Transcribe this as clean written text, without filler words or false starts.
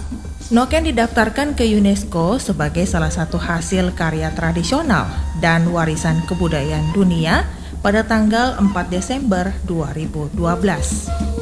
Noken didaftarkan ke UNESCO sebagai salah satu hasil karya tradisional dan warisan kebudayaan dunia pada tanggal 4 Desember 2012.